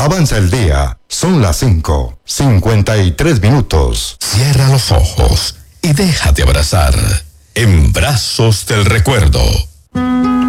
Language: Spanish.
Avanza el día. Son las 5:53. Cierra los ojos y déjate abrazar en brazos del recuerdo.